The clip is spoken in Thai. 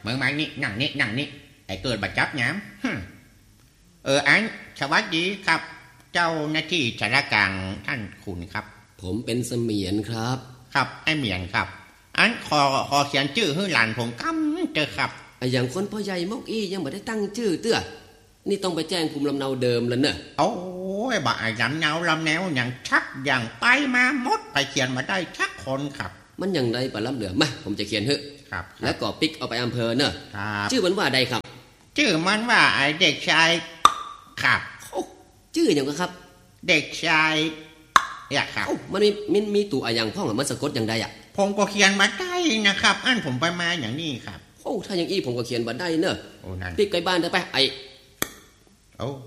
เมืองไม้นี่นั่งนี่ไอ้เกิดบัดจับย้ำอันสวัสดีครับเจ้าหน้าที่สารกลางท่านคุณครับผมเป็นเสมียนครับครับไอ้เมียนครับอันขอเขียนชื่อให้หลานผมกำเจอครับอย่างคนพ่อใหญ่มกอี้ยังไม่ได้ตั้งชื่อเตื้อนี่ต้องไปแจ้งภูมิลำเนาเดิมแล้วเนอะโอ้ยบ่ายลำแนวอย่างชักอย่างไปมาหมดไปเขียนมาได้ชักคนครับมันอย่างไรปะล้ำเหลือมาผมจะเขียนเถอะครับแล้วก็ปิกเอาไปอำเภอเนอะชื่อมันว่าใดครับชื่อมันว่าไอ้เด็กชายครับชื่ออย่างก็ครับเด็กชายอยากครับมันมีตัวอย่างพ่องมันสะกดอย่างใดผมก็เขียนมาได้นะครับอันผมไปมาอย่างนี้ครับถ้าอย่างอี้ผมก็เขียนมาได้เนอะโอ้นั่นปิกไปบ้านได้ไปไอ